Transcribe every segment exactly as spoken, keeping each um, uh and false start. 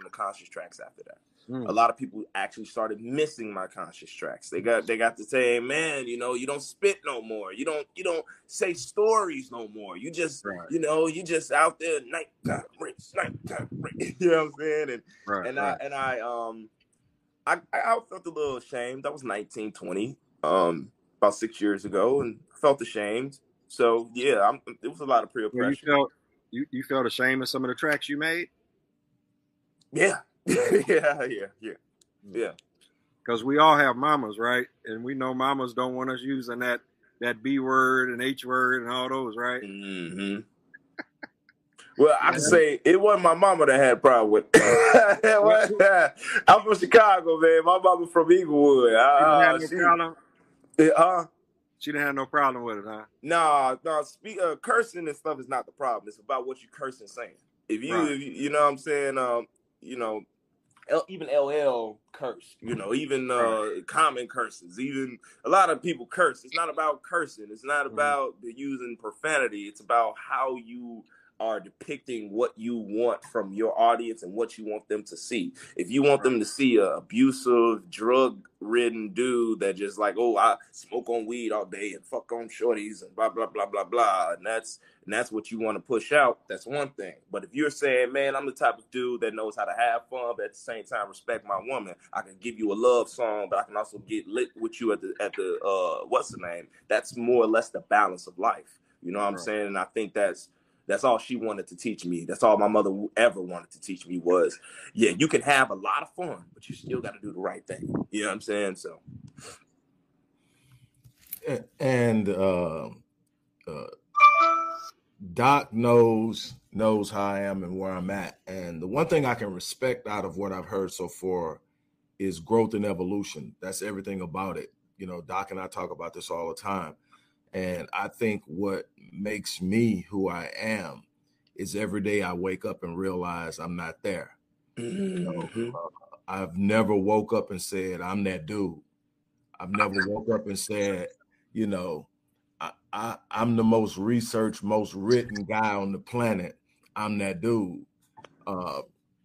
my conscious tracks after that. Mm. A lot of people actually started missing my conscious tracks. They got they got to say, man, you know, you don't spit no more. You don't you don't say stories no more. You just Right. you know you just out there nighttime race, nighttime race. You know what I'm saying? And Right, and right. I and I um I I felt a little ashamed. That was nineteen, twenty, um about six years ago, and felt ashamed. So yeah, I'm, it was a lot of peer Well, you pressure. felt you, you felt ashamed of some of the tracks you made? Yeah, yeah, yeah, yeah, yeah. Because we all have mamas, right? And we know mamas don't want us using that that B word and H word and all those, right? Mm-hmm. Well, I Yeah. can say it wasn't my mama that had a problem with it. I'm from Chicago, man. My mama from Inglewood. She didn't have Uh, no she, problem. uh, She didn't have no problem with it, huh? nah, nah. Speak, uh, cursing and stuff is not the problem. It's about what you cursing saying. If you, Right. if you, you know what I'm saying, um, you know, L, even L L curse, you know, even uh, Right. common curses, even a lot of people curse. It's not about cursing. It's not about mm-hmm. using profanity. It's about how you are depicting what you want from your audience and what you want them to see. If you want right. them to see a abusive, drug-ridden dude that just like, oh, I smoke on weed all day and fuck on shorties and blah, blah, blah, blah, blah, and that's and that's what you want to push out, that's one thing. But if you're saying, man, I'm the type of dude that knows how to have fun, but at the same time respect my woman, I can give you a love song, but I can also get lit with you at the, at the uh, what's the name? That's more or less the balance of life. You know what I'm right. saying? And I think that's That's all she wanted to teach me. That's all my mother ever wanted to teach me was, yeah, you can have a lot of fun, but you still got to do the right thing. You know what I'm saying? So, and uh, uh, Doc knows knows how I am and where I'm at. And the one thing I can respect out of what I've heard so far is growth and evolution. That's everything about it. You know, Doc and I talk about this all the time. And I think what makes me who I am is every day I wake up and realize I'm not there. Mm-hmm. So, uh, I've never woke up and said, I'm that dude. I've never woke up and said, you know, I, I, I'm the most researched, most written guy on the planet. I'm that dude. Uh,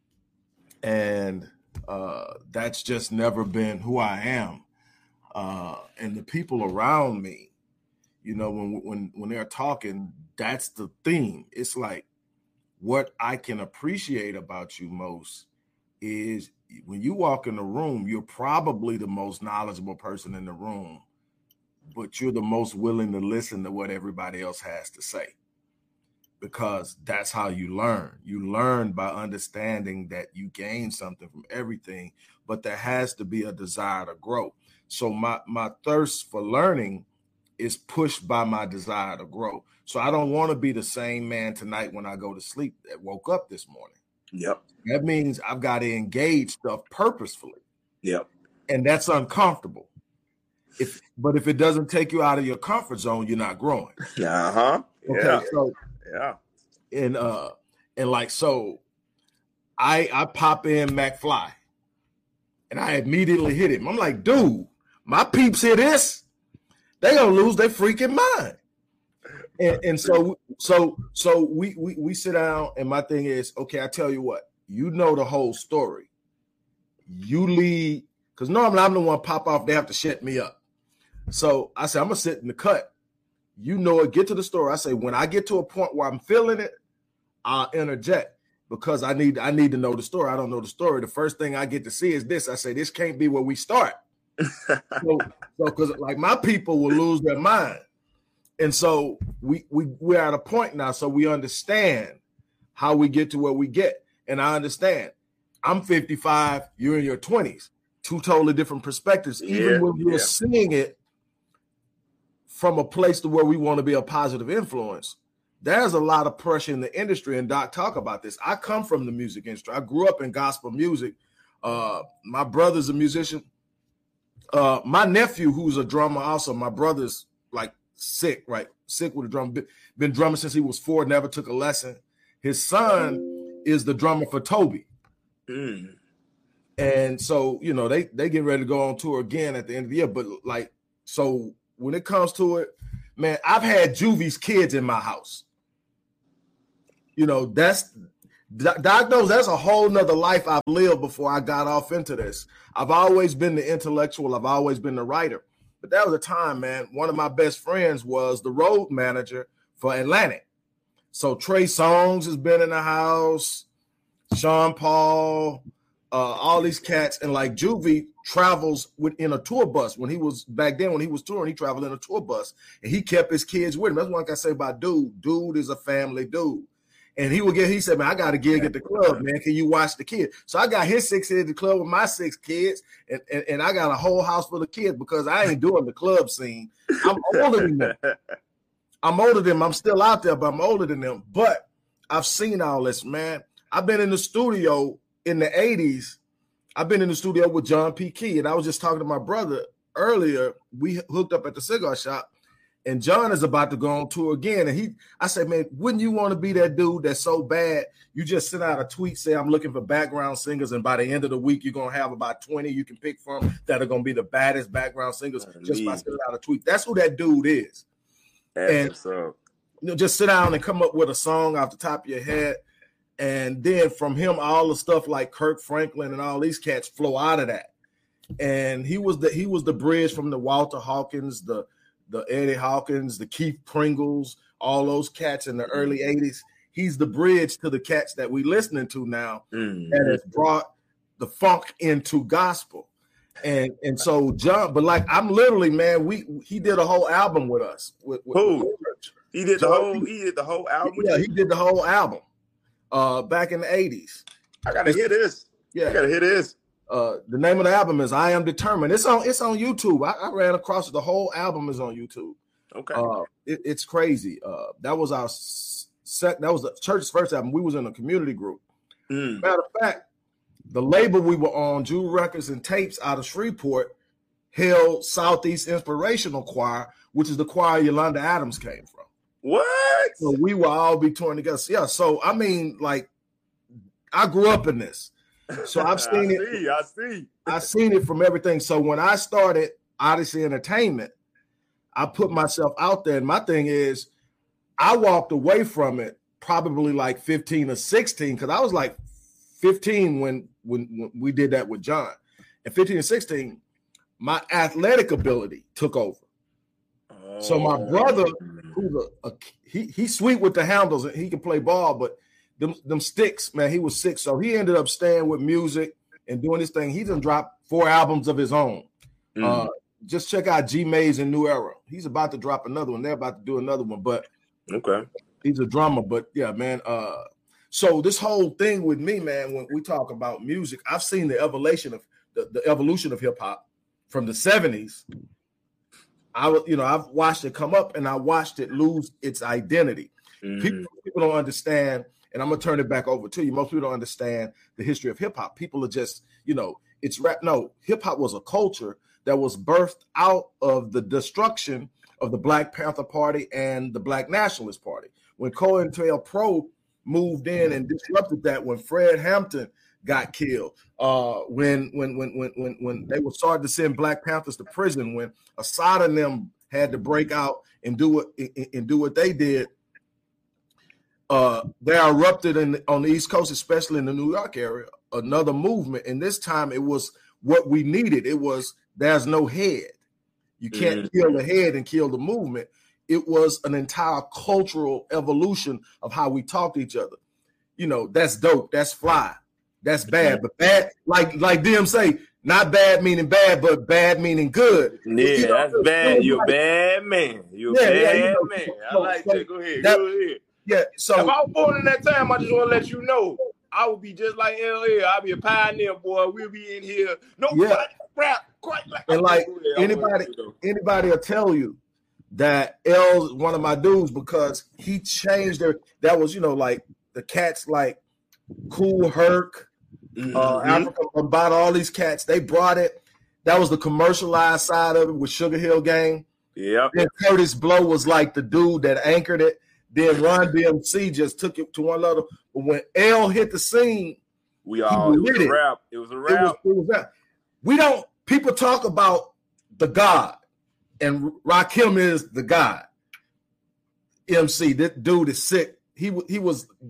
and uh, that's just never been who I am. Uh, and the people around me, you know, when when when they're talking, that's the theme. It's like what I can appreciate about you most is when you walk in the room, you're probably the most knowledgeable person in the room, but you're the most willing to listen to what everybody else has to say, because that's how you learn. You learn by understanding that you gain something from everything, but there has to be a desire to grow. So my my thirst for learning is pushed by my desire to grow. So I don't want to be the same man tonight when I go to sleep that woke up this morning. Yep. That means I've got to engage stuff purposefully. Yep. And that's uncomfortable. If but if it doesn't take you out of your comfort zone, you're not growing. Uh-huh. Okay. Yeah. So yeah. And uh and like so I I pop in McFly and I immediately hit him. I'm like, dude, my peeps hear this. They're gonna lose their freaking mind. And, and so so so we, we we sit down, and my thing is, okay, I tell you what, you know the whole story. You lead, because normally I'm the one pop off, they have to shut me up. So I say, I'm gonna sit in the cut. You know it, get to the story. I say, when I get to a point where I'm feeling it, I'll interject, because I need I need to know the story. I don't know the story. The first thing I get to see is this. I say, this can't be where we start. so so because like my people will lose their mind. And so we we we're at a point now, so we understand how we get to where we get. And I understand. I'm fifty-five, you're in your twenties. Two totally different perspectives. Yeah, Even when we're yeah. seeing it from a place to where we want to be a positive influence, there's a lot of pressure in the industry. And Doc talk about this. I come from the music industry. I grew up in gospel music. Uh, my brother's a musician. Uh, my nephew, who's a drummer, also, my brother's like sick, right? Sick with a drum. Been drumming since he was four, never took a lesson. His son is the drummer for Toby. Mm. And so, you know, they they get ready to go on tour again at the end of the year. But like, so when it comes to it, man, I've had Juvie's kids in my house. You know, that's Doc knows that's a whole nother life I've lived before I got off into this. I've always been the intellectual. I've always been the writer. But that was a time, man. One of my best friends was the road manager for Atlantic. So Trey Songz has been in the house, Sean Paul, uh, all these cats. And like Juvie travels with, in a tour bus. When he was back then, when he was touring, he traveled in a tour bus. And he kept his kids with him. That's one thing I say about Dude. Dude is a family dude. And he would get, he said, man, I got a gig at the club, man. Can you watch the kids? So I got his six kids at the club with my six kids. And, and, and I got a whole house full of kids because I ain't doing the club scene. I'm older than them. I'm older than them. I'm still out there, but I'm older than them. But I've seen all this, man. I've been in the studio in the eighties. I've been in the studio with John P. Key. And I was just talking to my brother earlier. We hooked up at the cigar shop. And John is about to go on tour again. And he, I said, man, wouldn't you want to be that dude that's so bad? You just send out a tweet, say, I'm looking for background singers. And by the end of the week, you're going to have about twenty you can pick from that are going to be the baddest background singers just by sending out a tweet. That's who that dude is. That's and what's up. You know, just sit down and come up with a song off the top of your head. And then from him, all the stuff like Kirk Franklin and all these cats flow out of that. And he was the he was the bridge from the Walter Hawkins, the the Eddie Hawkins, the Keith Pringles, all those cats in the early eighties. He's the bridge to the cats that we listening to now mm-hmm. that has brought the funk into gospel. And and so John, but like I'm literally, man, we he did a whole album with us. With, with Who? He did the whole he did the whole album? Yeah, he did the whole album uh back in the eighties. I gotta hear this. Yeah, I gotta hear this. Uh, the name of the album is "I Am Determined." It's on. It's on YouTube. I, I ran across it. The whole album is on YouTube. Okay. Uh, it, it's crazy. Uh, that was our sec. That was the church's first album. We was in a community group. Mm. Matter of fact, the label we were on, Jewel Records and Tapes, out of Shreveport, held Southeast Inspirational Choir, which is the choir Yolanda Adams came from. What? So we will all be touring together. Yeah. So I mean, like, I grew up in this. So I've seen I it. See, I see. I've seen it from everything. So when I started Odyssey Entertainment, I put myself out there. And my thing is, I walked away from it probably like fifteen or sixteen, because I was like fifteen when, when when we did that with John. And fifteen and sixteen, my athletic ability took over. Oh. So my brother, who's a, a he he's sweet with the handles and he can play ball, but Them, them sticks, man, he was sick. So he ended up staying with music and doing this thing. He done dropped four albums of his own. Mm. Uh, just check out G Maze and New Era. He's about to drop another one. They're about to do another one. But okay, he's a drummer. But yeah, man. Uh, so this whole thing with me, man, when we talk about music, I've seen the evolution of the, the evolution of hip hop from the seventies. I was, you know, I've watched it come up and I watched it lose its identity. Mm. People, people don't understand. And I'm going to turn it back over to you. Most people don't understand the history of hip hop. People are just, you know, it's rap. No, hip hop was a culture that was birthed out of the destruction of the Black Panther Party and the Black Nationalist Party. When COINTELPRO moved in and disrupted that, when Fred Hampton got killed, uh, when, when, when, when, when, when they were starting to send Black Panthers to prison, when Assad and them had to break out and do what, and do what they did, Uh, they erupted in, on the East Coast, especially in the New York area, another movement. And this time it was what we needed. It was, there's no head. You can't mm-hmm. kill the head and kill the movement. It was an entire cultural evolution of how we talk to each other. You know, that's dope. That's fly. That's bad. But bad, like like them say, not bad meaning bad, but bad meaning good. Yeah, you know, that's bad. You're a bad man. You're yeah, a bad yeah, you know, man. So, I like so that. Go ahead. That, go ahead. Yeah, so if I was born in that time, I just want to let you know, I would be just like L L. I'll be a pioneer, boy. We'll be in here. No yeah. rap, quite like and like anybody, anybody will tell you that L's one of my dudes because he changed their. That was, you know, like the cats like Kool Herc, mm-hmm. uh, Africa about all these cats. They brought it. That was the commercialized side of it with Sugar Hill Gang. Yeah. Then Curtis Blow was like the dude that anchored it. Then Run D M C just took it to one level. But when L hit the scene, we all it was a rap. It was a rap. It was, it was rap. We don't. People talk about the God, and Rakim is the God. M C, that dude is sick. He he was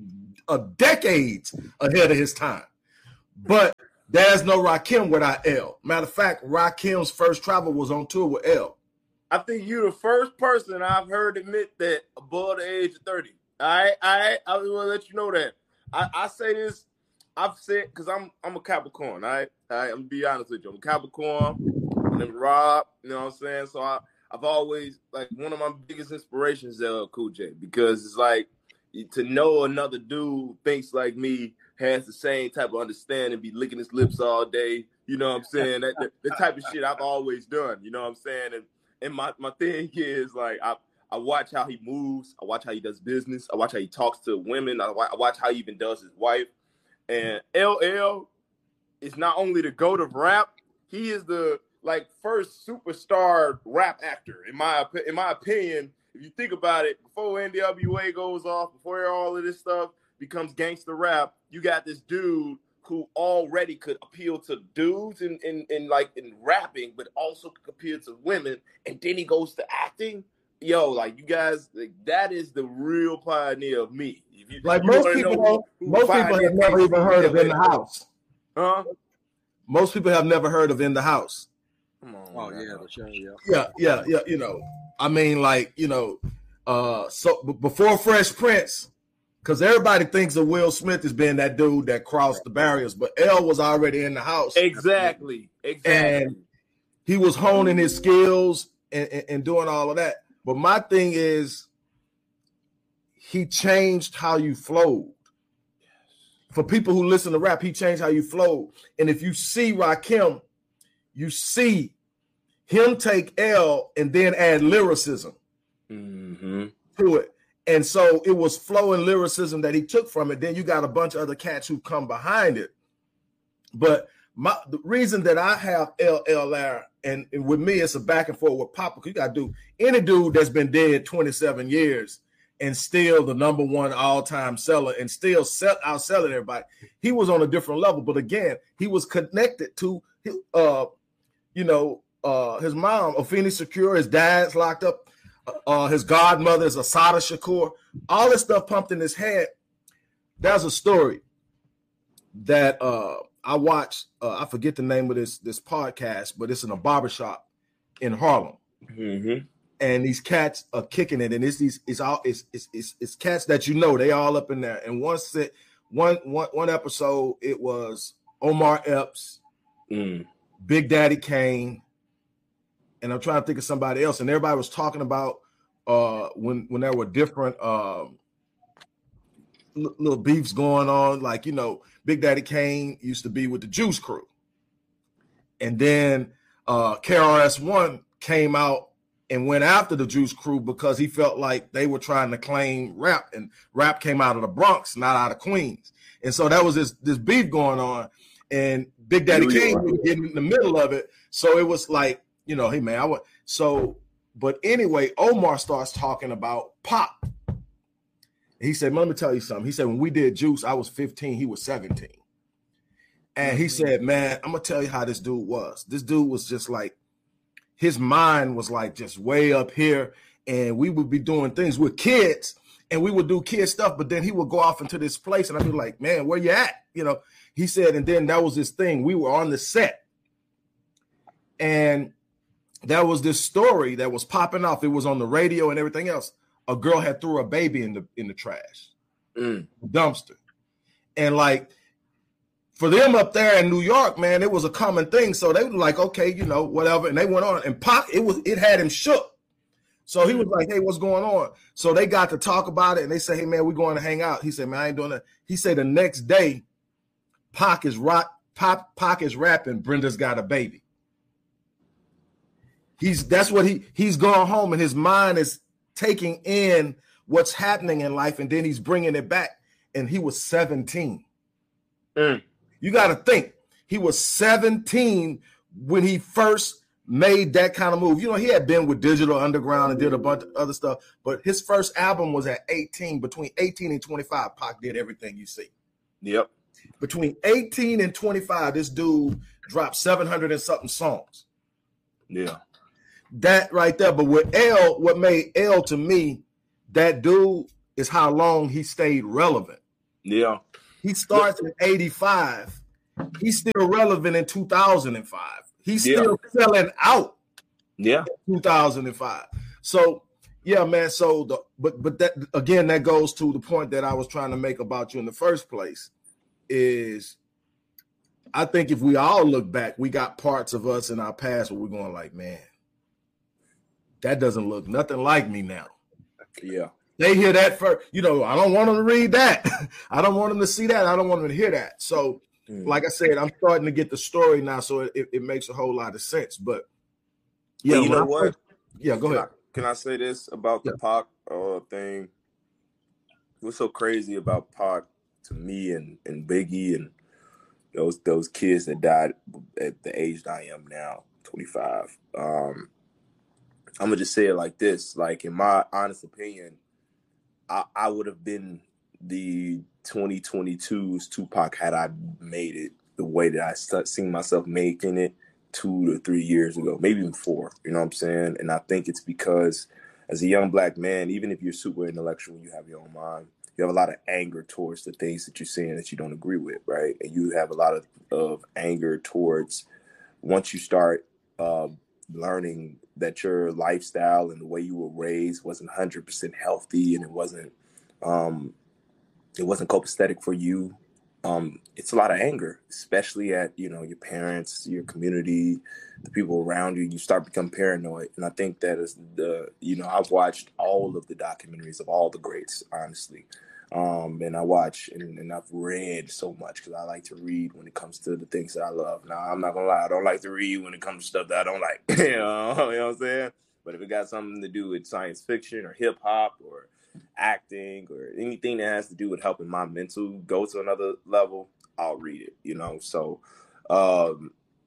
a decades ahead of his time. But there's no Rakim without L. Matter of fact, Rakim's first travel was on tour with L. I think you're the first person I've heard admit that above the age of thirty. All right, all right. I was gonna let you know that. I, I say this. I've said because I'm I'm a Capricorn. All right, all right. I'm gonna be honest with you. I'm a Capricorn. And then Rob. You know what I'm saying? So I I've always like one of my biggest inspirations is L L Cool J because it's like to know another dude thinks like me, has the same type of understanding, be licking his lips all day. You know what I'm saying? That the, the type of shit I've always done. You know what I'm saying? And and my, my thing is like I I watch how he moves. I watch how he does business. I watch how he talks to women. I watch, I watch how he even does his wife. And L L is not only the GOAT of rap, he is the like first superstar rap actor in my in my opinion. If you think about it, before N W A goes off, before all of this stuff becomes gangster rap, you got this dude who already could appeal to dudes in, in, in like in rapping, but also could appeal to women. And then he goes to acting. Yo, like you guys, like, that is the real pioneer of me. If you, like you most people, who, who most people have never even heard of In the House. Huh? Most people have never heard of In the House. Come on. Oh yeah, the show, yeah. Yeah, yeah, yeah. You know, I mean, like you know, uh, so b- before Fresh Prince. Because everybody thinks of Will Smith as being that dude that crossed the barriers, but L was already in the house. Exactly, exactly. And he was honing his skills and, and, and doing all of that. But my thing is, he changed how you flowed. For people who listen to rap, he changed how you flowed. And if you see Rakim, you see him take L and then add lyricism mm-hmm. to it. And so it was flow and lyricism that he took from it. Then you got a bunch of other cats who come behind it. But my the reason that I have L L there, and, and with me, it's a back and forth with Papa. You got to do any dude that's been dead twenty-seven years and still the number one all-time seller and still sell, outselling everybody. He was on a different level. But again, he was connected to, uh, you know, uh, his mom, Afeni Shakur. His dad's locked up. Uh, his godmother is Asada Shakur. All this stuff pumped in his head. There's a story that uh, I watched. Uh, I forget the name of this this podcast, but it's in a barbershop in Harlem. Mm-hmm. And these cats are kicking it, and it's these it's all it's it's it's, it's cats that you know they all up in there. And once it one one one episode, it was Omar Epps, mm. Big Daddy Kane. And I'm trying to think of somebody else. And everybody was talking about uh, when when there were different um, l- little beefs going on. Like, you know, Big Daddy Kane used to be with the Juice Crew. And then uh, K R S One came out and went after the Juice Crew because he felt like they were trying to claim rap. And rap came out of the Bronx, not out of Queens. And so that was this, this beef going on. And Big Daddy New Kane York. was getting in the middle of it. So it was like, you know, hey man, I want so. But anyway, Omar starts talking about Pop. He said, "Let me tell you something." He said, "When we did Juice, I was fifteen, he was seventeen." And he said, "Man, I'm gonna tell you how this dude was. This dude was just like, his mind was like just way up here, and we would be doing things with kids, and we would do kid stuff. But then he would go off into this place, and I'd be like, man, where you at? You know?" He said, and then that was this thing. We were on the set. And there was this story that was popping off. It was on the radio and everything else. A girl had threw a baby in the in the trash, mm. dumpster. And like for them up there in New York, man, it was a common thing. So they were like, okay, you know, whatever. And they went on. And Pac, it was it had him shook. So he was like, hey, what's going on? So they got to talk about it. And they said, hey, man, we're going to hang out. He said, man, I ain't doing that. He said the next day, Pac is rock, Pac, Pac is rapping, Brenda's got a baby. He's that's what he he's gone home and his mind is taking in what's happening in life, and then he's bringing it back. And he was seventeen. Mm. You got to think he was seventeen when he first made that kind of move. You know, he had been with Digital Underground and did a bunch of other stuff, but his first album was at eighteen. Between eighteen and twenty-five, Pac did everything you see. Yep. Between eighteen and twenty-five, this dude dropped seven hundred and something songs. Yeah. That right there. But with L, what made L to me, that dude is how long he stayed relevant. Yeah. He starts in eighty-five. He's still relevant in two thousand five. He's Yeah. still selling out Yeah. in two thousand five. So, yeah, man. So, the but but that again, that goes to the point that I was trying to make about you in the first place. Is I think if we all look back, we got parts of us in our past where we're going like, man, that doesn't look nothing like me now. Yeah. They hear that first. You know, I don't want them to read that. I don't want them to see that. I don't want them to hear that. So, mm. like I said, I'm starting to get the story now, so it, it makes a whole lot of sense. But, yeah, well, you know I, what? Yeah, go can ahead. I, can I say this about the yeah. Pac uh, thing? What's so crazy about Pac to me and, and Biggie and those those kids that died at the age that I am now, twenty-five. Um, I'm gonna just say it like this: like in my honest opinion, I, I would have been the twenty twenty-two's Tupac had I made it the way that I st- seen myself making it two to three years ago, maybe even four. You know what I'm saying? And I think it's because as a young black man, even if you're super intellectual, you have your own mind, you have a lot of anger towards the things that you're seeing that you don't agree with, right? And you have a lot of, of anger towards once you start uh, learning that your lifestyle and the way you were raised wasn't one hundred percent healthy and it wasn't um, it wasn't copacetic for you. Um, it's a lot of anger, especially at, you know, your parents, your community, the people around you. You start becoming paranoid. And I think that is the, you know, I've watched all of the documentaries of all the greats, honestly. Um, and I watch and, and I've read so much because I like to read when it comes to the things that I love. Now, I'm not going to lie. I don't like to read when it comes to stuff that I don't like. you, know, you know what I'm saying? But if it got something to do with science fiction or hip hop or acting or anything that has to do with helping my mental go to another level, I'll read it, you know? So, um,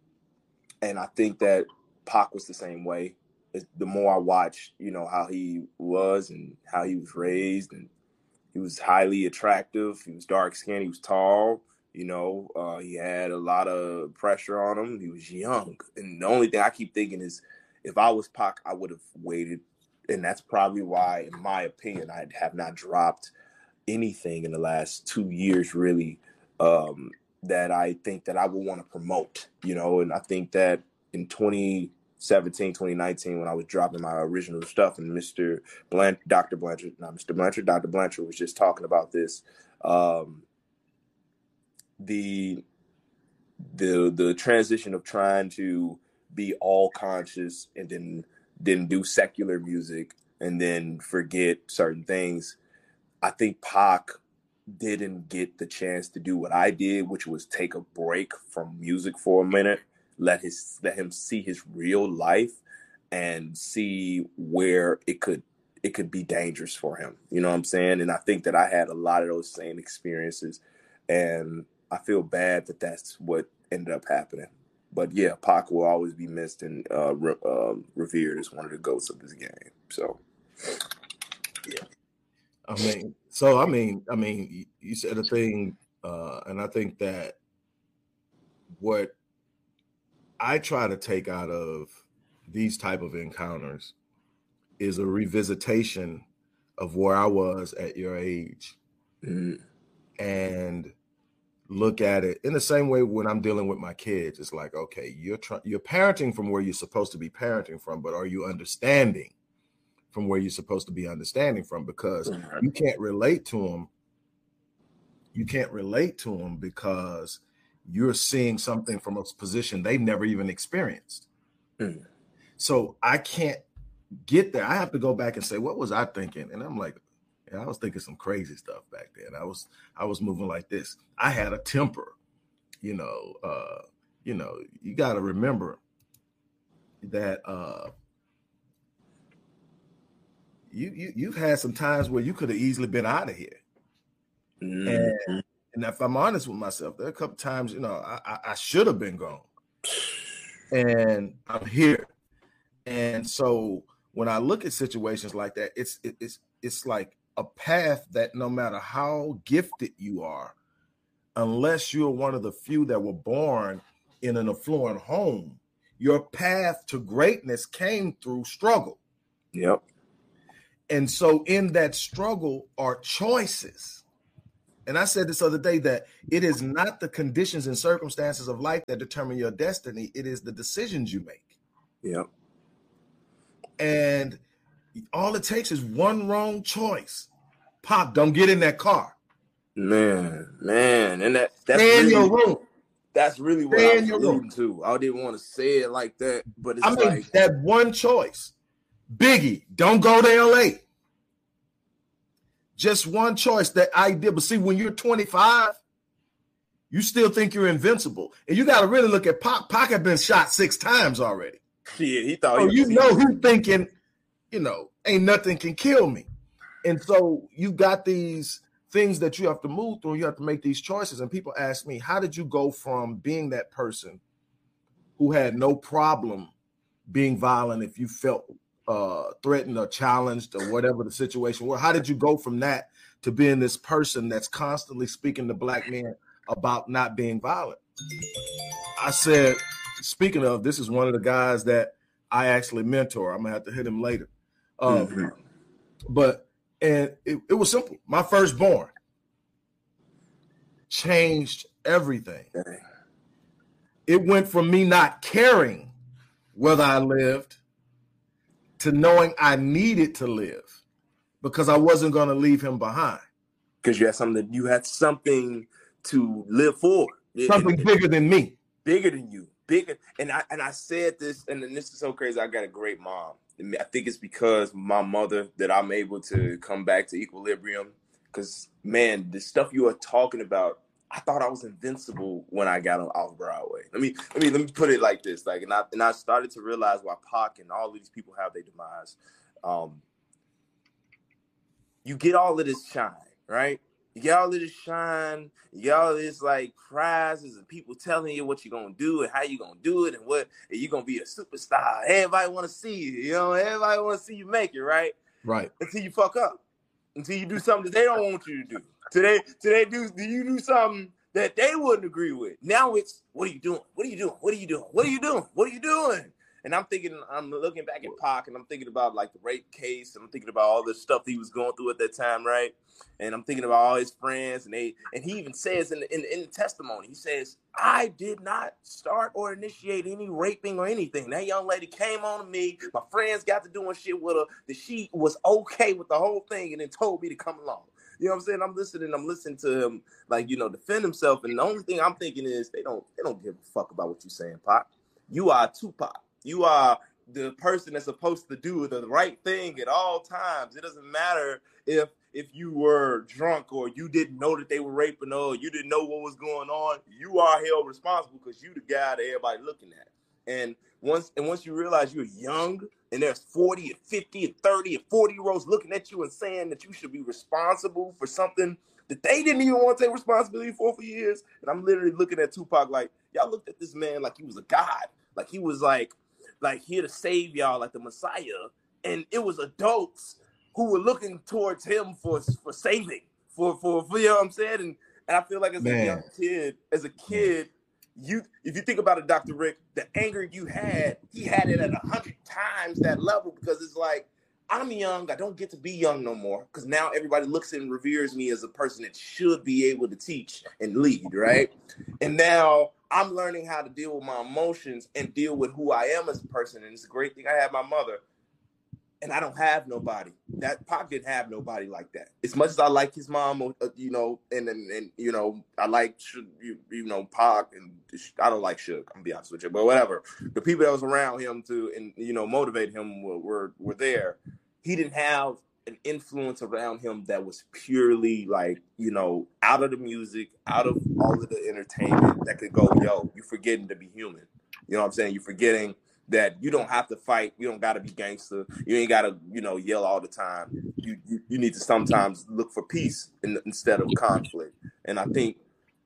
and I think that Pac was the same way. The more I watched, you know, how he was and how he was raised, and he was highly attractive. He was dark skinned. He was tall. You know, uh, he had a lot of pressure on him. He was young. And the only thing I keep thinking is if I was Pac, I would have waited. And that's probably why, in my opinion, I have not dropped anything in the last two years, really, um, that I think that I would want to promote, you know. And I think that in twenty seventeen, twenty nineteen, when I was dropping my original stuff, and Mister Blanch- Doctor Blanchard, not Mister Blanchard, Doctor Blanchard was just talking about this, um, the the the transition of trying to be all conscious and then then do secular music and then forget certain things. I think Pac didn't get the chance to do what I did, which was take a break from music for a minute, let his let him see his real life and see where it could it could be dangerous for him. You know what I'm saying? And I think that I had a lot of those same experiences, and I feel bad that that's what ended up happening. But yeah, Pac will always be missed and uh, re- uh, revered as one of the goats of this game. So, yeah. I mean, so I mean, I mean, you said a thing, uh, and I think that what I try to take out of these type of encounters is a revisitation of where I was at your age, mm-hmm. and look at it in the same way when I'm dealing with my kids. It's like, okay, you're trying, you're parenting from where you're supposed to be parenting from, but are you understanding from where you're supposed to be understanding from? Because mm-hmm. you can't relate to them. You can't relate to them because you're seeing something from a position they've never even experienced. Mm-hmm. So I can't get there. I have to go back and say, what was I thinking? And I'm like, yeah, I was thinking some crazy stuff back then. I was, I was moving like this. I had a temper, you know, uh, you know, you got to remember that, uh, you, you, you've had some times where you could have easily been out of here. Mm-hmm. And, and if I'm honest with myself, there are a couple times, you know, I, I, I should have been gone, and I'm here. And so when I look at situations like that, it's, it, it's, it's like a path that no matter how gifted you are, unless you're one of the few that were born in an affluent home, your path to greatness came through struggle. Yep. And so in that struggle are choices. And I said this other day that it is not the conditions and circumstances of life that determine your destiny. It is the decisions you make. Yeah. And all it takes is one wrong choice. Pop, don't get in that car. Man, man. And that that's Stay in really, your room. That's really what Stay I in was your alluding room. to. I didn't want to say it like that, but it's I mean, like that one choice. Biggie, don't go to L A. Just one choice that I did. But see, when you're twenty-five, you still think you're invincible. And you got to really look at Pac. Pac had been shot six times already. shit, he thought So he you was know he's thinking, you know, ain't nothing can kill me. And so you got these things that you have to move through. You have to make these choices. And people ask me, how did you go from being that person who had no problem being violent if you felt uh, threatened or challenged or whatever the situation was? How did you go from that to being this person that's constantly speaking to black men about not being violent? I said, speaking of, this is one of the guys that I actually mentor. I'm gonna have to hit him later. Um, mm-hmm. But, and it, it was simple. My firstborn changed everything. Dang. It went from me not caring whether I lived to knowing I needed to live because I wasn't going to leave him behind. Because you had something, you had something to live for. Something and, bigger than me. Bigger than you. Bigger. And I and I said this, and this is so crazy. I got a great mom. I think it's because my mother that I'm able to come back to equilibrium. Because, man, the stuff you are talking about, I thought I was invincible when I got on off Broadway. Let me let me let me put it like this. Like, and I and I started to realize why Pac and all of these people have their demise. Um, you get all of this shine, right? You get all of this shine, you get all of this like prizes and people telling you what you're gonna do and how you're gonna do it and what and you're gonna be a superstar. Everybody wanna see you, you know, everybody wanna see you make it, right? Right. Until you fuck up. Until you do something that they don't want you to do. Today, today do do you do something that they wouldn't agree with? Now it's what are you doing? What are you doing? What are you doing? What are you doing? What are you doing? And I'm thinking, I'm looking back at Pac, and I'm thinking about like the rape case, and I'm thinking about all the stuff he was going through at that time, right? And I'm thinking about all his friends, and they, and he even says in the, in, in the testimony, he says, "I did not start or initiate any raping or anything. That young lady came on to me. My friends got to doing shit with her. That she was okay with the whole thing, and then told me to come along." You know what I'm saying? I'm listening. I'm listening to him, like, you know, defend himself, and the only thing I'm thinking is they don't, they don't give a fuck about what you're saying, Pac. You are Tupac. You are the person that's supposed to do the right thing at all times. It doesn't matter if if you were drunk or you didn't know that they were raping her or you didn't know what was going on. You are held responsible because you the guy that everybody looking at. And once and once you realize you're young and there's forty and fifty and thirty and forty year olds looking at you and saying that you should be responsible for something that they didn't even want to take responsibility for for years. And I'm literally looking at Tupac like, y'all looked at this man like he was a god. Like he was like, like here to save y'all, like the Messiah. And it was adults who were looking towards him for for saving, for for, for you know what I'm saying? And, and I feel like as Man. a young kid, as a kid, you if you think about it, Doctor Rick, the anger you had, he had it at a hundred times that level because it's like, I'm young, I don't get to be young no more because now everybody looks and reveres me as a person that should be able to teach and lead, right? And now I'm learning how to deal with my emotions and deal with who I am as a person. And it's a great thing I have my mother. And I don't have nobody. That Pac didn't have nobody like that. As much as I like his mom, uh, you know, and, and and you know, I like you, you know Pac, and I don't like Suge. I'm gonna be honest with you, but whatever. The people that was around him to and you know motivate him were were, were there. He didn't have an influence around him that was purely like, you know, out of the music, out of all of the entertainment that could go, yo, you're forgetting to be human. You know what I'm saying? You're forgetting that you don't have to fight. You don't got to be gangster. You ain't got to, you know, yell all the time. You, you you need to sometimes look for peace in, instead of conflict. And I think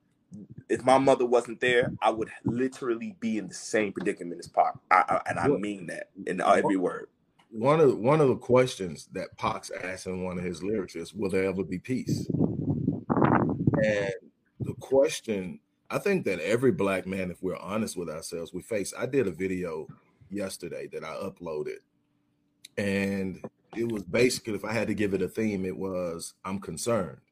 if my mother wasn't there, I would literally be in the same predicament as Pac. I, I, and I mean that in every word. One of one of the questions that Pac's asked in one of his lyrics is, "Will there ever be peace?" And the question, I think that every black man, if we're honest with ourselves, we face. I did a video yesterday that I uploaded, and it was basically, if I had to give it a theme, it was, I'm concerned.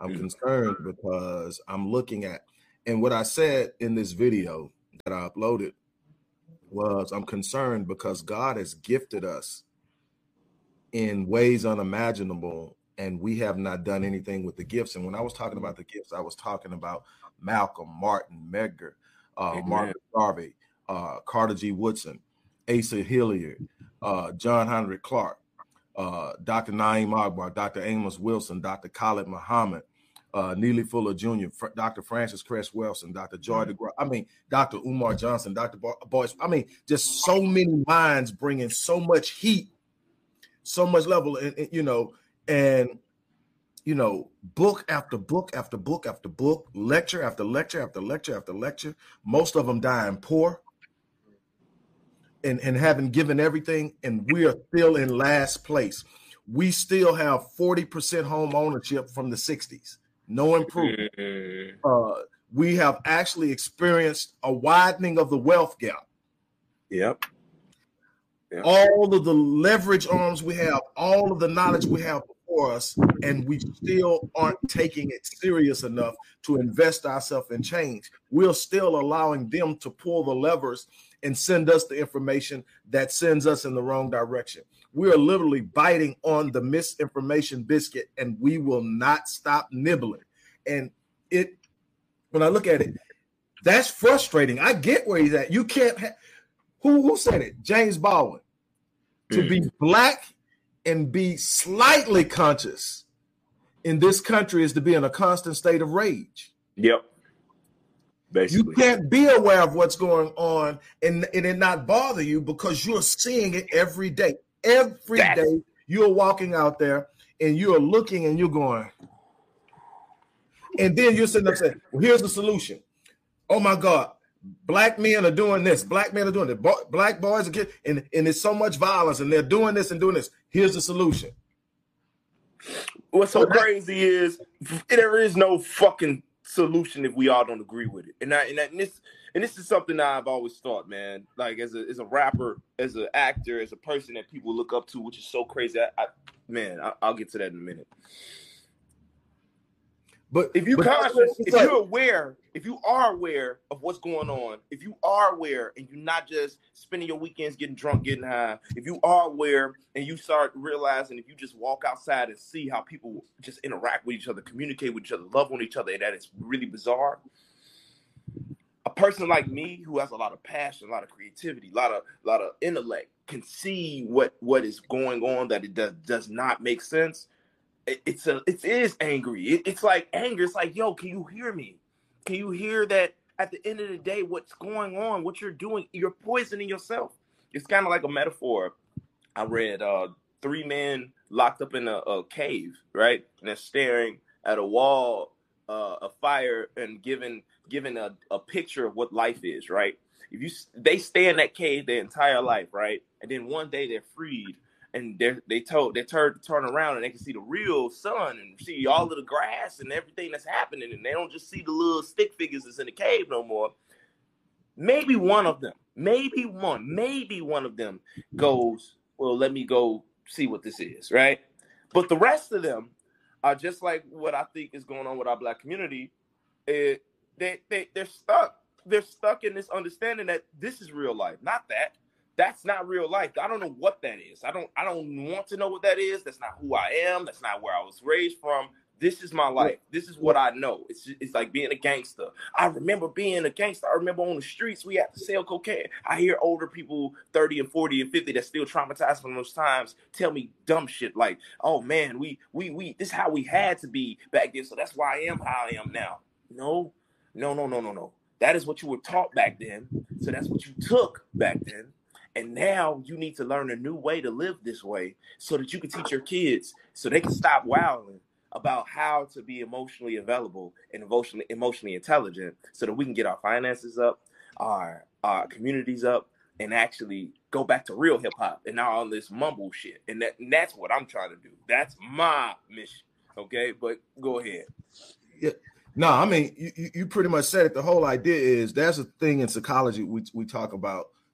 I'm concerned because I'm looking at, and what I said in this video that I uploaded was I'm concerned because God has gifted us in ways unimaginable, and we have not done anything with the gifts. And when I was talking about the gifts, I was talking about Malcolm, Martin, Medgar, uh, Marcus Garvey, uh, Carter G. Woodson, Asa Hilliard, uh, John Henrik Clark, uh, Doctor Naeem Akbar, Doctor Amos Wilson, Doctor Khalid Muhammad, uh, Neely Fuller Junior, Fr- Doctor Francis Cress Wilson, Doctor Joy DeGraw, I mean, Doctor Umar Johnson, Doctor Bo- Boyce. I mean, just so many minds bringing so much heat, so much level, and, and you know, and you know, book after book after book after book, lecture after lecture after lecture after lecture. Most of them dying poor and, and having given everything, and we are still in last place. We still have forty percent home ownership from the sixties. No improvement. Uh, we have actually experienced a widening of the wealth gap. Yep. Yep. All of the leverage arms we have, all of the knowledge we have before us, and we still aren't taking it serious enough to invest ourselves in change. We're still allowing them to pull the levers and send us the information that sends us in the wrong direction. We are literally biting on the misinformation biscuit, and we will not stop nibbling. And it, when I look at it, that's frustrating. I get where he's at. You can't ha- who who said it? James Baldwin. To be black and be slightly conscious in this country is to be in a constant state of rage. Yep. Basically. You can't be aware of what's going on and, and it not bother you because you're seeing it every day. Every That's- day you're walking out there and you're looking and you're going. And then you're sitting up saying, well, here's the solution. Oh my God. Black men are doing this. Black men are doing it. Bo- black boys are getting, and, and there's so much violence, and they're doing this and doing this. Here's the solution. What's so crazy is there is no fucking solution if we all don't agree with it. And, I, and, I, and this and this is something that I've always thought, man. Like as a as a rapper, as an actor, as a person that people look up to, which is so crazy. I, I, man, I, I'll get to that in a minute. But if you conscious, if you're aware, if you are aware of what's going on, if you are aware and you're not just spending your weekends getting drunk, getting high, if you are aware and you start realizing if you just walk outside and see how people just interact with each other, communicate with each other, love on each other, and that is really bizarre. A person like me who has a lot of passion, a lot of creativity, a lot of a lot of intellect can see what, what is going on that it does, does not make sense. It's a, it is angry. It, it's like anger. It's like, yo, can you hear me? Can you hear that at the end of the day, what's going on, what you're doing, you're poisoning yourself. It's kind of like a metaphor. I read uh, three men locked up in a, a cave, right? And they're staring at a wall, uh, a fire, and giving, giving a, a picture of what life is, right? If you, they stay in that cave their entire life, right? And then one day they're freed. And they they told they turn turn around and they can see the real sun and see all of the grass and everything that's happening, and they don't just see the little stick figures that's in the cave no more. Maybe one of them, maybe one, maybe one of them goes, well, let me go see what this is, right? But the rest of them are just like what I think is going on with our Black community. It, they they they're stuck. They're stuck in this understanding that this is real life, not that. That's not real life. I don't know what that is. I don't I don't want to know what that is. That's not who I am. That's not where I was raised from. This is my life. This is what I know. It's it's like being a gangster. I remember being a gangster. I remember on the streets we had to sell cocaine. I hear older people thirty and forty and fifty that's still traumatized from those times tell me dumb shit like, oh man, we we we this is how we had to be back then. So that's why I am how I am now. No, no, no, no, no, no. That is what you were taught back then. So that's what you took back then. And now you need to learn a new way to live this way so that you can teach your kids so they can stop wilding about how to be emotionally available and emotionally emotionally intelligent so that we can get our finances up, our, our communities up, and actually go back to real hip hop and not all this mumble shit. And, that, and that's what I'm trying to do. That's my mission. Okay, but go ahead. Yeah. No, I mean, you, you pretty much said it. The whole idea is there's a thing in psychology we, we talk about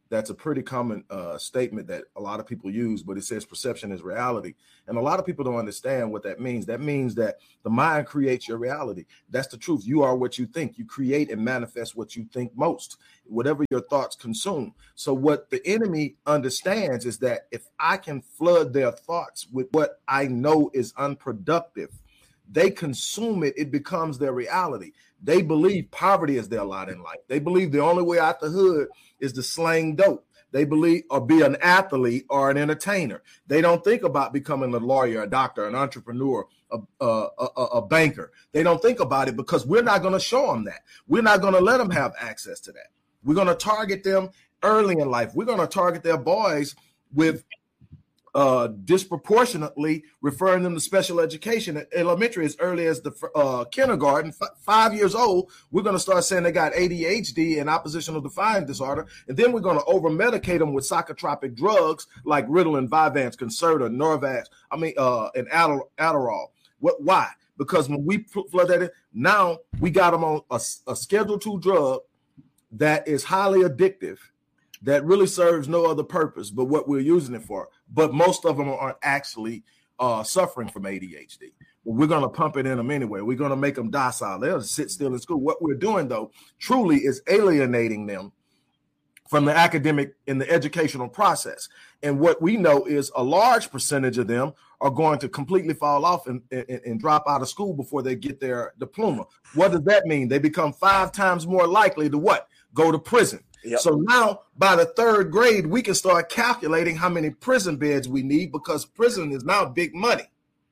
that's a pretty common uh, statement that a lot of people use, but it says perception is reality. And a lot of people don't understand what that means. That means that the mind creates your reality. That's the truth. You are what you think. You create and manifest what you think most, whatever your thoughts consume. So what the enemy understands is that if I can flood their thoughts with what I know is unproductive, they consume it, it becomes their reality. They believe poverty is their lot in life. They believe the only way out the hood is to slang dope. They believe or be an athlete or an entertainer. They don't think about becoming a lawyer, a doctor, an entrepreneur, a, a, a, a banker. They don't think about it because we're not going to show them that. We're not going to let them have access to that. We're going to target them early in life. We're going to target their boys with Uh, disproportionately referring them to special education at elementary as early as the uh, kindergarten, f- five years old. We're going to start saying they got A D H D and oppositional defiant disorder. And then we're going to over medicate them with psychotropic drugs like Ritalin, Vyvanse, Concerta, Norvax, I mean, uh, and Adder- Adderall. What? Why? Because when we flood that in, now we got them on a, a Schedule two drug that is highly addictive, that really serves no other purpose but what we're using it for. But most of them aren't actually uh, suffering from A D H D. Well, we're going to pump it in them anyway. We're going to make them docile. They'll sit still in school. What we're doing, though, truly is alienating them from the academic and the educational process. And what we know is a large percentage of them are going to completely fall off and, and, and drop out of school before they get their diploma. What does that mean? They become five times more likely to what? Go to prison. Yep. So now by the third grade, we can start calculating how many prison beds we need because prison is now big money.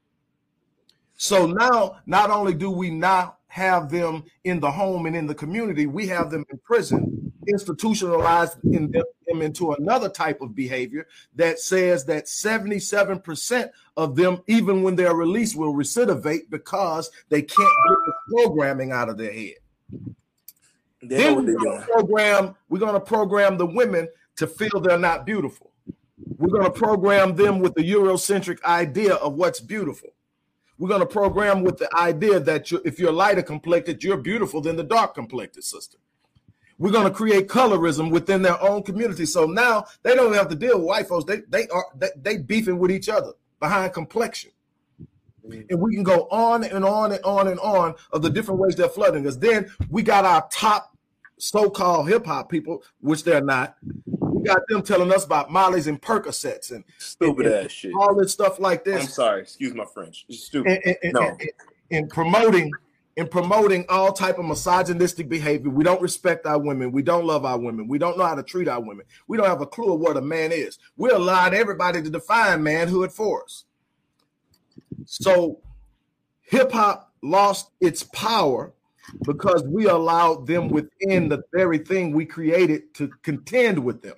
So now not only do we now have them in the home and in the community, we have them in prison, institutionalized in them, them into another type of behavior that says that seventy-seven percent of them, even when they're released, will recidivate because they can't get the programming out of their head. They Then we're going to program, we're going to program the women to feel they're not beautiful. We're going to program them with the Eurocentric idea of what's beautiful. We're going to program with the idea that you're, if you're lighter complected, you're beautiful than the dark complected sister. We're going to create colorism within their own community. So now they don't have to deal with white folks. They they are they, they beefing with each other behind complexion. And we can go on and on and on and on of the different ways they're flooding us. Then we got our top so-called hip-hop people, which they're not. We got them telling us about Molly's and Percocets and stupid and, ass and shit, all this stuff like this. I'm sorry, excuse my French. It's stupid. And, and, no, and, and, and promoting and promoting all type of misogynistic behavior. We don't respect our women. We don't love our women. We don't know how to treat our women. We don't have a clue of what a man is. We're allowing everybody to define manhood for us. So hip-hop lost its power because we allowed them within the very thing we created to contend with them.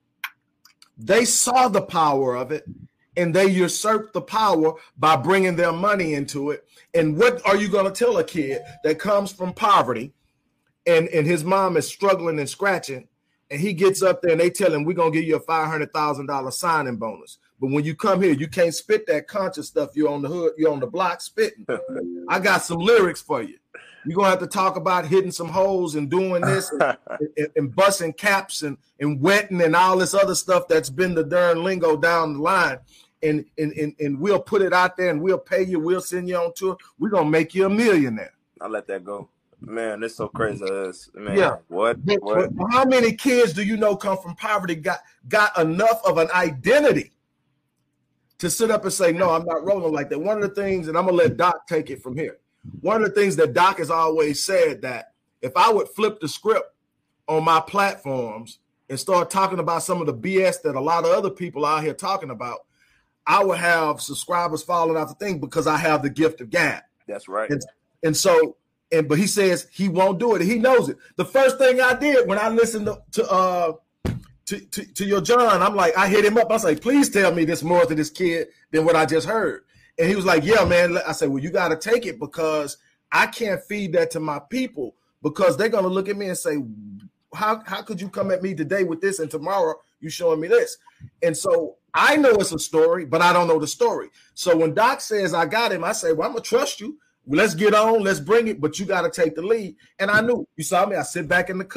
They saw the power of it, and they usurped the power by bringing their money into it. And what are you going to tell a kid that comes from poverty and, and his mom is struggling and scratching, and he gets up there and they tell him, we're going to give you a five hundred thousand dollars signing bonus. But when you come here, you can't spit that conscious stuff. You're on the hood, you're on the block spitting. I got some lyrics for you. You're going to have to talk about hitting some holes and doing this and, and, and busting caps and, and wetting and all this other stuff that's been the darn lingo down the line. And, and, and, and we'll put it out there and we'll pay you. We'll send you on tour. We're going to make you a millionaire. I'll let that go. Man, that's so crazy. Man, yeah. What? what? How many kids do you know come from poverty, got, got enough of an identity to sit up and say, no, I'm not rolling like that? One of the things, and I'm going to let Doc take it from here. One of the things that Doc has always said, that if I would flip the script on my platforms and start talking about some of the B S that a lot of other people out here talking about, I would have subscribers falling off the thing because I have the gift of gab. That's right. And, and so, and but he says he won't do it. He knows it. The first thing I did when I listened to to uh to, to, to your John, I'm like, I hit him up. I was like, please tell me this more to this kid than what I just heard. And he was like, yeah, man. I said, well, you got to take it because I can't feed that to my people because they're going to look at me and say, how, how could you come at me today with this and tomorrow you showing me this? And so I know it's a story, but I don't know the story. So when Doc says I got him, I say, well, I'm going to trust you. Let's get on. Let's bring it. But you got to take the lead. And I knew. You saw me. I sit back in the cut.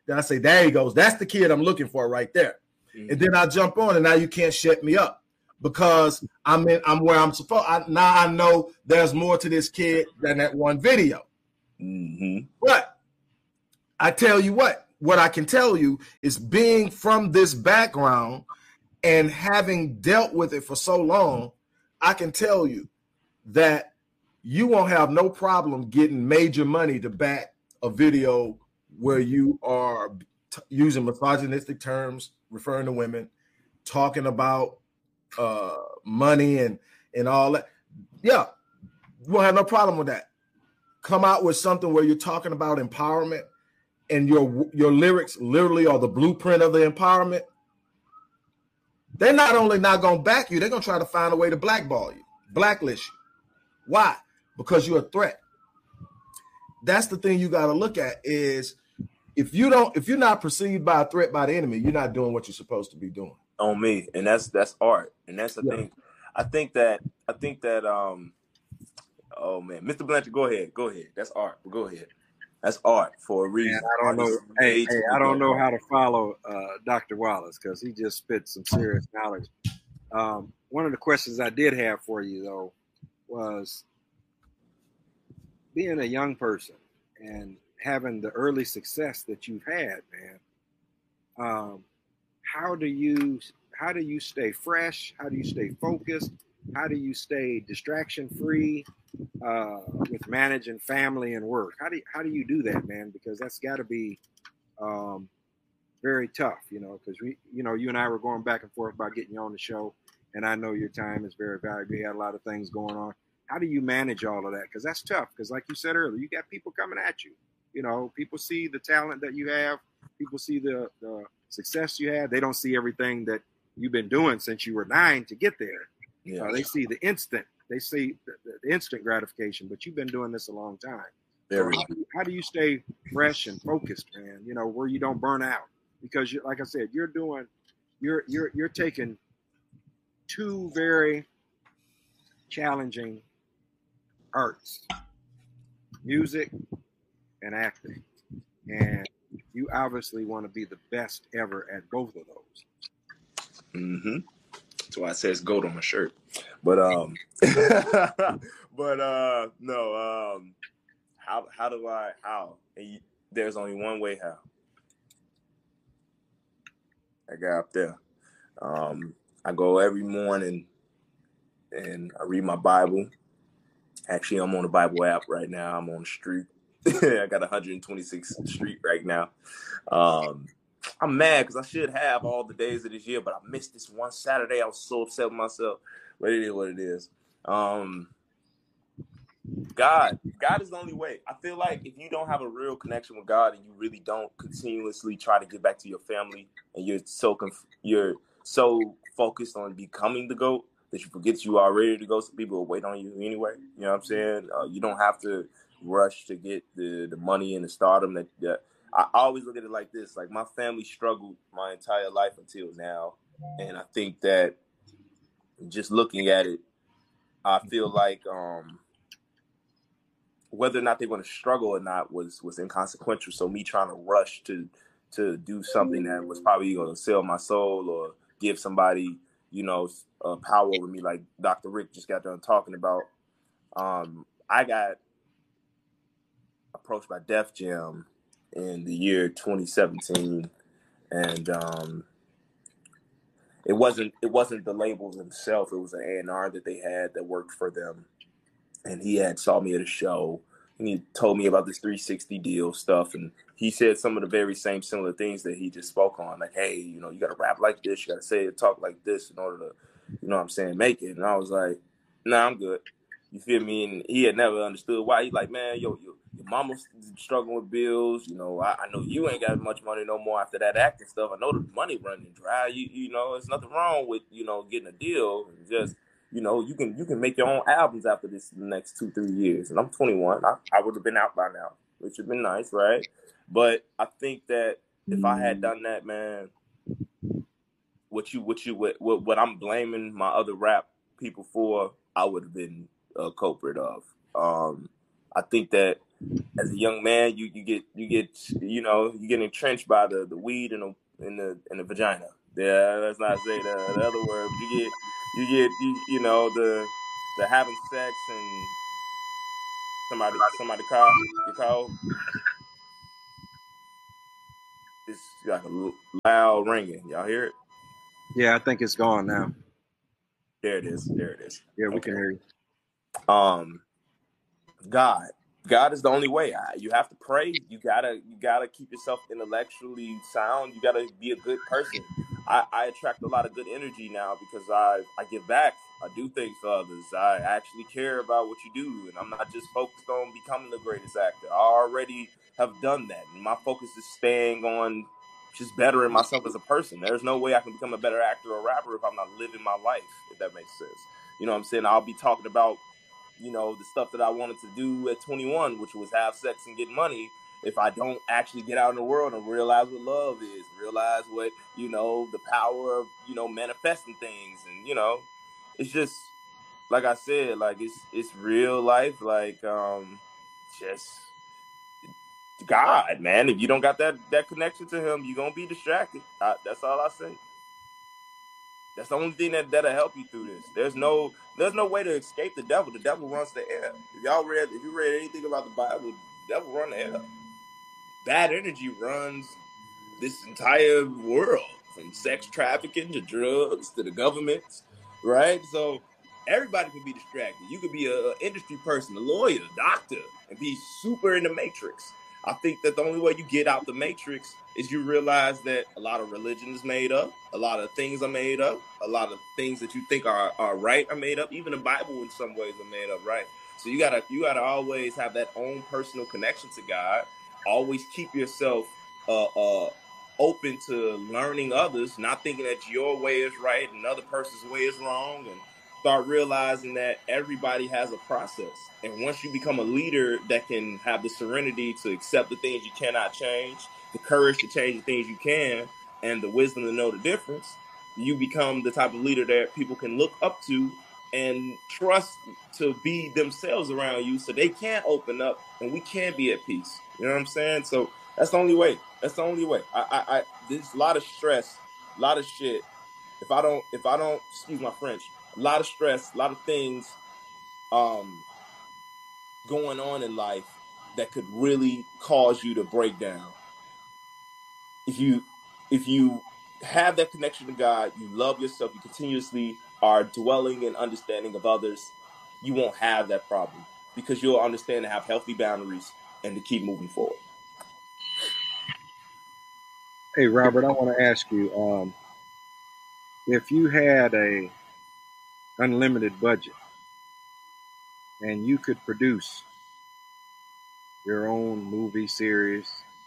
Then I say, there he goes. That's the kid I'm looking for right there. Mm-hmm. And then I jump on, and now you can't shut me up because I'm in, I'm where I'm supposed. I, now I know there's more to this kid than that one video. Mm-hmm. But I tell you what, what I can tell you is being from this background and having dealt with it for so long, I can tell you that you won't have no problem getting major money to back a video where you are t- using misogynistic terms, referring to women, talking about uh, money and, and all that. Yeah, you won't have no problem with that. Come out with something where you're talking about empowerment and your your lyrics literally are the blueprint of the empowerment. They're not only not going to back you, they're going to try to find a way to blackball you, blacklist you. Why? Because you're a threat. That's the thing you got to look at is if you don't, if you're not perceived by a threat by the enemy, you're not doing what you're supposed to be doing. On me, and that's that's art, and that's the Yeah. thing. I think that I think that um, oh man, Mister Blanchard, go ahead, go ahead. That's art. But go ahead. That's art for a reason. Man, I don't know. Artists Hey, age hey, I don't know how to follow uh, Doctor Wallace because he just spit some serious knowledge. Um, one of the questions I did have for you though was being a young person and having the early success that you've had, man. Um, how do you how do you stay fresh? How do you stay focused? How do you stay distraction free uh, with managing family and work? How do you, how do you do that, man? Because that's got to be um, very tough, you know. Because we, you know, you and I were going back and forth about getting you on the show, and I know your time is very valuable. You had a lot of things going on. How do you manage all of that? Because that's tough. Because like you said earlier, you got people coming at you. You know, people see the talent that you have. People see the, the success you have. They don't see everything that you've been doing since you were nine to get there. Yeah. Uh, they see the instant. They see the, the instant gratification. But you've been doing this a long time. Very. So how, do you, how do you stay fresh and focused, man? You know, where you don't burn out because, you, like I said, you're doing, you're you're you're taking two very challenging arts, music and acting, and you obviously want to be the best ever at both of those. Mm-hmm. That's why it says goat on my shirt. But um, but uh, no. Um, how how do I how? And you, there's only one way how. I got up there. Um, I go every morning and I read my Bible. Actually, I'm on the Bible app right now. I'm on the street. I got one hundred twenty-sixth Street right now. Um, I'm mad because I should have all the days of this year, but I missed this one Saturday. I was so upset with myself. But it is what it is. Um, God, God is the only way. I feel like if you don't have a real connection with God and you really don't continuously try to get back to your family, and you're so conf- you're so focused on becoming the GOAT that you forget you are ready to go. So people will wait on you anyway. You know what I'm saying? Uh, you don't have to rush to get the, the money and the stardom that, that I always look at it like this. Like my family struggled my entire life until now. And I think that just looking at it, I feel like um, whether or not they're going to struggle or not was, was inconsequential. So me trying to rush to, to do something that was probably going to sell my soul or give somebody, you know, uh, power over me, like Doctor Rick just got done talking about. Um, I got approached by Def Jam in the year twenty seventeen, and um, it wasn't it wasn't the label themselves. It was an A and R that they had that worked for them, and he had saw me at a show. And he told me about this three sixty deal stuff, and he said some of the very same similar things that he just spoke on, like, hey, you know, you got to rap like this, you got to say it, talk like this in order to, you know what I'm saying, make it. And I was like, nah, I'm good. You feel me? And he had never understood why. He's like, man, yo, yo your mama's struggling with bills. You know, I, I know you ain't got much money no more after that acting stuff. I know the money running dry. You you know, there's nothing wrong with, you know, getting a deal. And just, you know, you can you can make your own albums after this next two, three years. And I'm twenty-one. I, I would have been out by now, which would have been nice, right? But I think that if I had done that, man, what you what you what what, what I'm blaming my other rap people for, I would have been a culprit of. Um, I think that as a young man, you you get you get you know you get entrenched by the, the weed in the in the in the vagina. Yeah, let's not say the, the other word. But you get you get you, you know the the having sex and somebody somebody call you call it's like a loud ringing. Y'all hear it? Yeah, I think it's gone now. There it is. There it is. Yeah, we Okay. can hear you. Um, God. God is the only way. You have to pray. You gotta, you gotta keep yourself intellectually sound. You gotta be a good person. I, I attract a lot of good energy now because I, I give back. I do things for others. I actually care about what you do, and I'm not just focused on becoming the greatest actor. I already have done that, and my focus is staying on just bettering myself as a person. There's no way I can become a better actor or rapper if I'm not living my life. If that makes sense, you know what I'm saying? I'll be talking about, you know, the stuff that I wanted to do at twenty-one, which was have sex and get money, if I don't actually get out in the world and realize what love is, realize what, you know, the power of, you know, manifesting things. And, you know, it's just, like I said, like it's it's real life, like um just God, man. If you don't got that that connection to him, you're gonna be distracted. I, that's all I say. That's the only thing that, that'll help you through this. There's no there's no way to escape the devil. The devil runs the air. If y'all read if you read anything about the Bible, the devil runs the air. Bad energy runs this entire world, from sex trafficking to drugs to the government, right? So everybody can be distracted. You could be an industry person, a lawyer, a doctor, and be super in the matrix. I think that the only way you get out the matrix is you realize that a lot of religion is made up, a lot of things are made up, a lot of things that you think are, are right are made up. Even the Bible in some ways are made up, right? So you gotta you gotta always have that own personal connection to God. Always keep yourself uh uh open to learning others, not thinking that your way is right and another person's way is wrong, and start realizing that everybody has a process. And once you become a leader that can have the serenity to accept the things you cannot change, the courage to change the things you can, and the wisdom to know the difference, you become the type of leader that people can look up to and trust to be themselves around you so they can open up and we can be at peace. You know what I'm saying? So that's the only way. That's the only way. I, I, I there's a lot of stress, a lot of shit. If I don't, if I don't, excuse my French, a lot of stress, a lot of things, um, going on in life that could really cause you to break down. If you, if you have that connection to God, you love yourself, you continuously are dwelling and understanding of others, you won't have that problem because you'll understand to have healthy boundaries and to keep moving forward. Hey, Robert, I want to ask you, um, if you had a unlimited budget and you could produce your own movie series,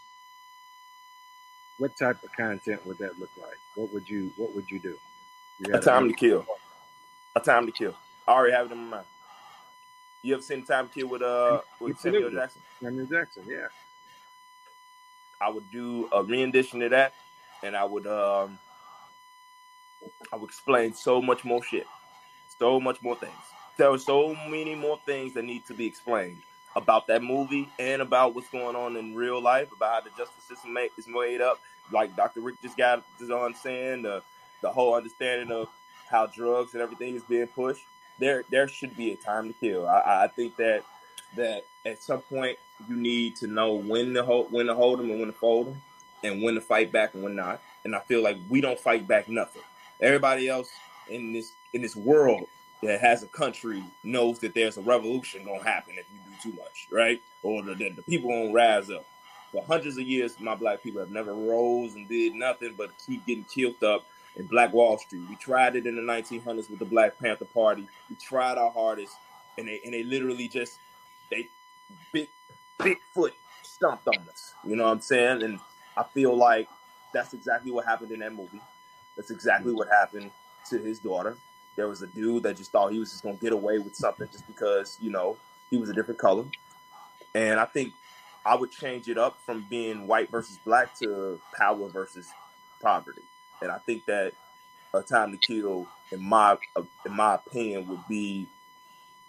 what type of content would that look like? What would you What would you do? You A Time to Kill. A Time to Kill. I already have it in my mind. You ever seen Time to Kill with uh with Samuel Jackson? Samuel Jackson, yeah. I would do a rendition of that, and I would um I would explain so much more shit, so much more things. There are so many more things that need to be explained about that movie and about what's going on in real life, about how the justice system make, is made up. Like Doctor Rick just got on saying, the the whole understanding of how drugs and everything is being pushed. There there should be a time to kill. I, I think that that at some point you need to know when to hold when to hold them and when to fold them, and when to fight back and when not. And I feel like we don't fight back nothing. Everybody else in this in this world that has a country knows that there's a revolution gonna happen if you do too much, right? Or the, the people gonna rise up. For hundreds of years, my black people have never rose and did nothing but keep getting killed up in Black Wall Street. We tried it in the nineteen hundreds with the Black Panther Party. We tried our hardest, and they and they literally just they big Bigfoot stomped on us. You know what I'm saying? And I feel like that's exactly what happened in that movie. That's exactly what happened to his daughter. There was a dude that just thought he was just going to get away with something just because, you know, he was a different color. And I think I would change it up from being white versus black to power versus poverty. And I think that A Time to Kill, in my in my opinion, would be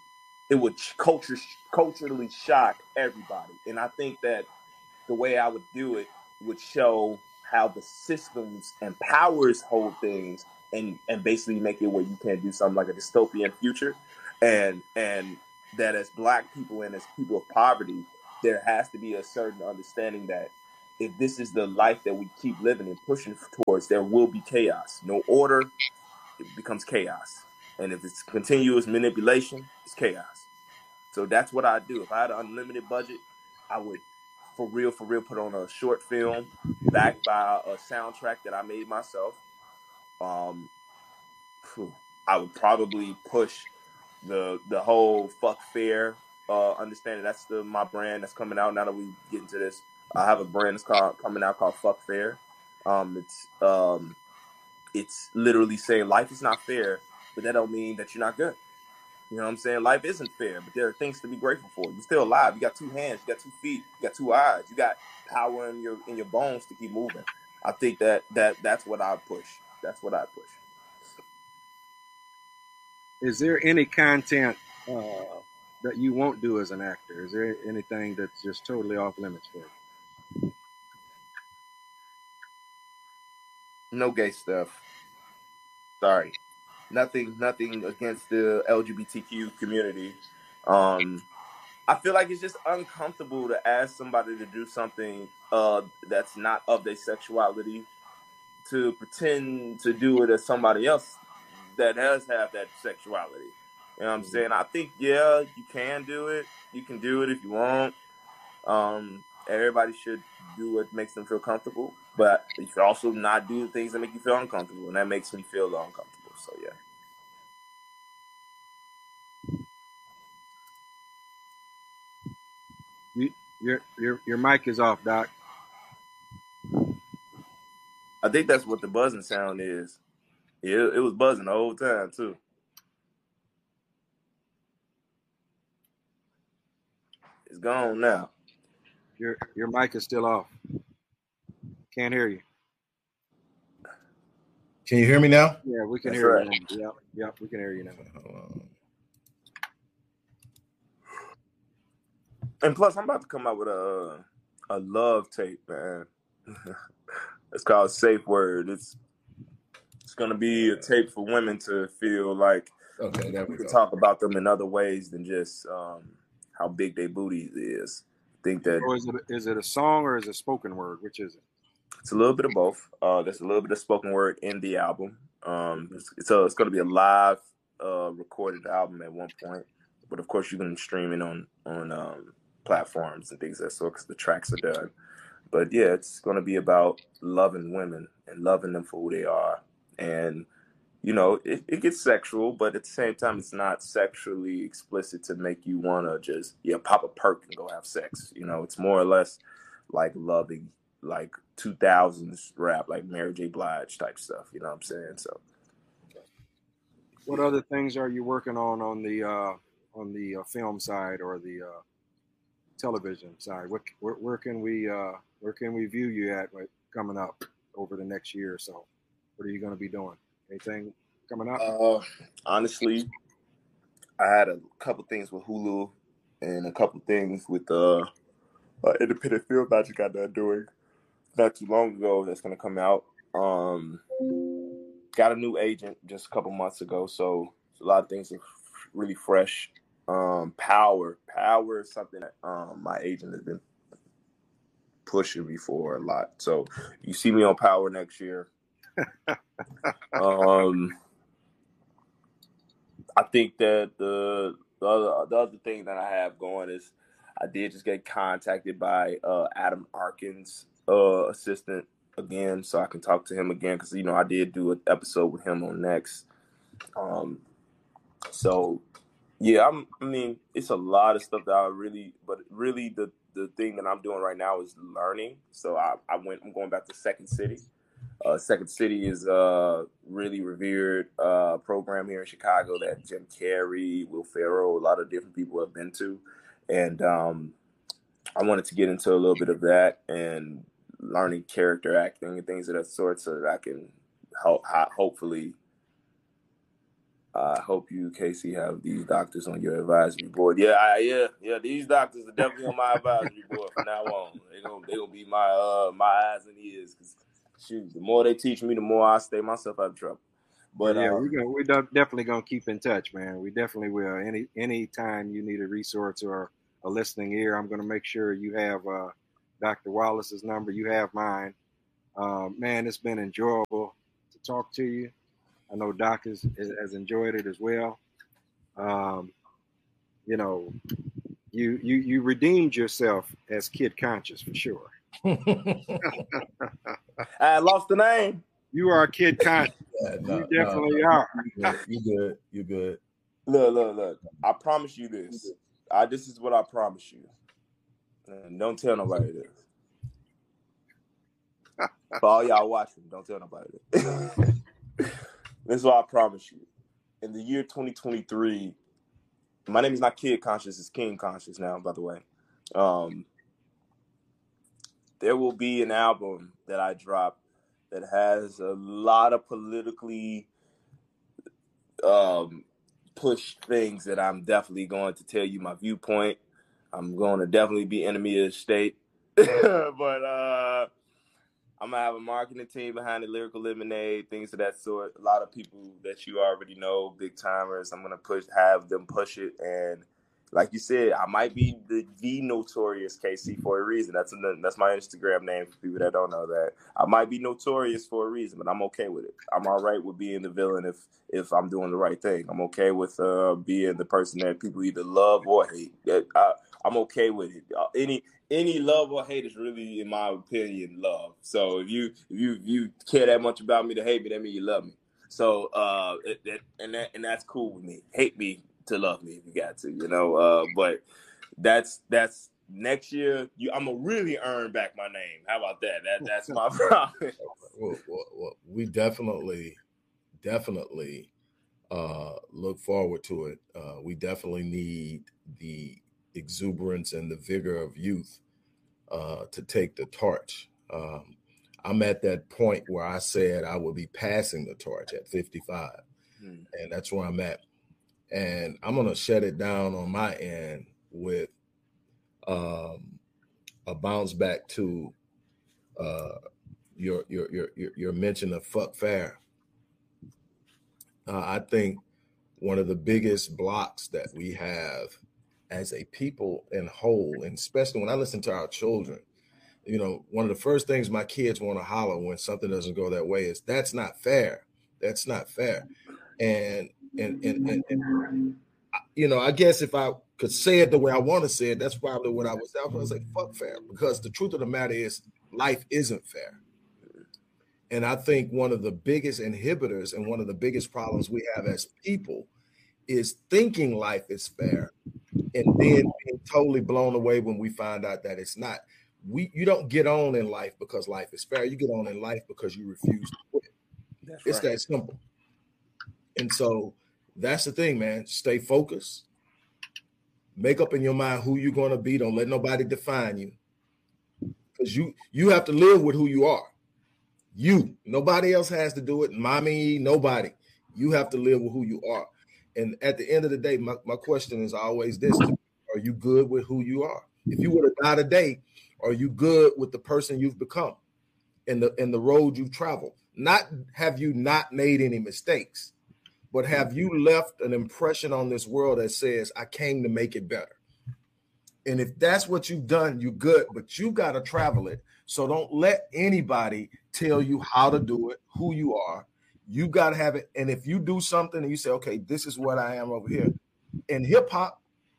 it would culture culturally shock everybody. And I think that the way I would do it would show how the systems and powers hold things, and and basically make it where you can't do something like a dystopian future, and and that as Black people and as people of poverty, there has to be a certain understanding that if this is the life that we keep living and pushing towards, there will be chaos. No order, it becomes chaos. And if it's continuous manipulation, it's chaos. So that's what I do. If I had an unlimited budget, I would, for real, for real, put on a short film backed by a soundtrack that I made myself. Um, I would probably push the the whole fuck fair uh, understanding. That's the my brand that's coming out now that we get into this. I have a brand that's called, coming out called Fuck Fair. Um, it's um, it's literally saying life is not fair, but that don't mean that you're not good. You know what I'm saying? Life isn't fair, but there are things to be grateful for. You're still alive. You got two hands. You got two feet. You got two eyes. You got power in your in your bones to keep moving. I think that that that's what I push. That's what I push. Is there any content uh, that you won't do as an actor? Is there anything that's just totally off limits for you? No gay stuff. Sorry. Nothing, nothing against the L G B T Q community. Um, I feel like it's just uncomfortable to ask somebody to do something uh, that's not of their sexuality, to pretend to do it as somebody else that does have that sexuality. You know what I'm saying? I think, yeah, you can do it. You can do it if you want. Um, everybody should do what makes them feel comfortable, but you should also not do things that make you feel uncomfortable, and that makes me feel uncomfortable. So yeah. You, your your your mic is off, Doc. I think that's what the buzzing sound is. Yeah, it was buzzing the whole time too. It's gone now. Your your mic is still off. Can't hear you. Can you hear me now? Yeah, we can That's hear right. you now. Yep, yep, we can hear you now. And plus, I'm about to come out with a a love tape, man. It's called Safe Word. It's it's gonna be a tape for women to feel like okay, there we we can go. talk about them in other ways than just um, how big their booty is. I think that Or is it is it a song or is it spoken word? Which is it? it's a little bit of both. Uh, there's a little bit of spoken word in the album. Um, it's, it's, a, it's going to be a live uh, recorded album at one point, but of course you can stream it on on um, platforms and things like that sort because the tracks are done. But yeah, it's going to be about loving women and loving them for who they are, and you know it, it gets sexual, but at the same time it's not sexually explicit to make you want to just yeah pop a perk and go have sex. You know, it's more or less like loving like two thousands rap, like Mary J. Blige type stuff. You know what I'm saying? So, What other things are you working on on the uh, on the uh, film side or the uh, television side? What where, where can we uh, where can we view you at like, coming up over the next year or so? What are you going to be doing? Anything coming up? uh, honestly, I had a couple things with Hulu and a couple things with uh, uh independent film that you got done doing not too long ago that's going to come out. Um, got a new agent just a couple months ago, so a lot of things are really fresh. Um, Power, Power is something that um, my agent has been pushing me for a lot. So you see me on Power next year. um, I think that the the other, the other thing that I have going is I did just get contacted by uh, Adam Arkin's uh, assistant again, so I can talk to him again because you know I did do an episode with him on Next. Um, so yeah, I'm, I mean it's a lot of stuff that I really, but really the the thing that I'm doing right now is learning. So I, I went, I'm going back to Second City. Uh, Second City is a really revered uh, program here in Chicago that Jim Carrey, Will Ferrell, a lot of different people have been to, and um, I wanted to get into a little bit of that and learning character acting and things of that sort, so that I can ho- hopefully I hope you, Casey, have these doctors on your advisory board. Yeah, I, yeah, yeah. These doctors are definitely on my advisory board from now on. They gonna, they gonna be my, uh, my eyes and ears. Cause shoot, the more they teach me, the more I stay myself out of trouble. But yeah, um, we're gonna, we're definitely gonna keep in touch, man. We definitely will. Any any time you need a resource or a listening ear, I'm gonna make sure you have uh, Doctor Wallace's number. You have mine. Um, man, it's been enjoyable to talk to you. I know Doc has, has enjoyed it as well. Um, you know, you you you redeemed yourself as Kid Conscious for sure. I lost the name. You are Kid Conscious. Yeah, no, you definitely no, are. You good? You good? Look, look, look. I promise you this. I this is what I promise you. And don't tell nobody this. For all y'all watching, don't tell nobody this. This is what I promise you. In the year twenty twenty-three, my name is not Kid Conscious, it's King Conscious now, by the way. Um, there will be an album that I drop that has a lot of politically um, pushed things that I'm definitely going to tell you my viewpoint. I'm going to definitely be enemy of the state. but uh, I'm going to have a marketing team behind the Lyrical Lemonade, things of that sort. A lot of people that you already know, big timers. I'm going to push, have them push it. And like you said, I might be the, the notorious K C for a reason. That's a, that's my Instagram name for people that don't know that. I might be notorious for a reason, but I'm okay with it. I'm all right with being the villain if if I'm doing the right thing. I'm okay with uh, being the person that people either love or hate. I, I'm okay with it. Uh, any any love or hate is really, in my opinion, love. So if you if you if you care that much about me to hate me, that means you love me. So uh, it, it, and that and that's cool with me. Hate me to love me if you got to, you know. Uh, but that's that's next year. You, I'm gonna really earn back my name. How about that? That that's my promise. Well, well, well, we definitely, definitely uh, look forward to it. Uh, we definitely need the exuberance and the vigor of youth uh, to take the torch. Um, I'm at that point where I said I would be passing the torch at fifty-five, hmm. and that's where I'm at. And I'm going to shut it down on my end with um, a bounce back to uh, your, your your your your mention of fuck fair. Uh, I think one of the biggest blocks that we have as a people in whole, and especially when I listen to our children, you know, one of the first things my kids want to holler when something doesn't go that way is, that's not fair. That's not fair. And And, and, and, and, you know, I guess if I could say it the way I want to say it, that's probably what I was. I was like, fuck fair, because the truth of the matter is life isn't fair. And I think one of the biggest inhibitors and one of the biggest problems we have as people is thinking life is fair and then being totally blown away when we find out that it's not. We You don't get on in life because life is fair. You get on in life because you refuse to quit. That's it's right. That simple. And so that's the thing, man. Stay focused. Make up in your mind who you're going to be. Don't let nobody define you. Because you you have to live with who you are. You. Nobody else has to do it. Mommy, nobody. You have to live with who you are. And at the end of the day, my, my question is always this. Are you good with who you are? If you were to die today, are you good with the person you've become and the, and the road you've traveled? Not have you not made any mistakes, but have you left an impression on this world that says, I came to make it better? And if that's what you've done, you're good, but you got to travel it. So don't let anybody tell you how to do it, who you are. You got to have it. And if you do something and you say, okay, this is what I am over here. In hip hop,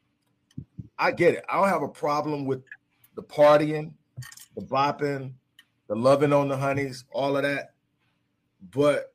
I get it. I don't have a problem with the partying, the bopping, the loving on the honeys, all of that. But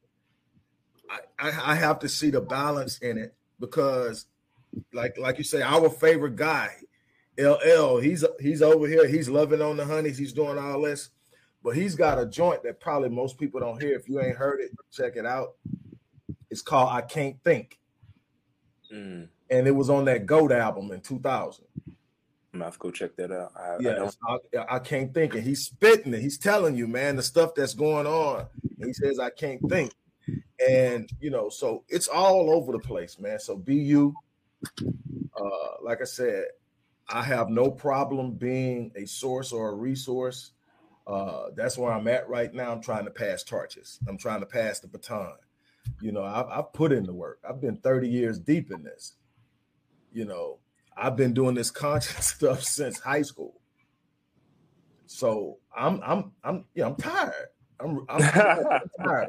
I, I have to see the balance in it, because like like you say, our favorite guy, L L, he's he's over here, he's loving on the honeys, he's doing all this, but he's got a joint that probably most people don't hear. If you ain't heard it, check it out. It's called I Can't Think. Mm. And it was on that GOAT album in two thousand. I'm gonna have to go check that out. I, yeah, I, I, I can't think. And he's spitting it. He's telling you, man, the stuff that's going on. And he says, I can't think. And, you know, so it's all over the place, man. So be you. Uh, like I said, I have no problem being a source or a resource. Uh, that's where I'm at right now. I'm trying to pass torches. I'm trying to pass the baton. You know, I've, I've put in the work. I've been thirty years deep in this. You know, I've been doing this conscious stuff since high school. So I'm, I'm, I'm, yeah, I'm tired. I'm, I'm, I'm tired,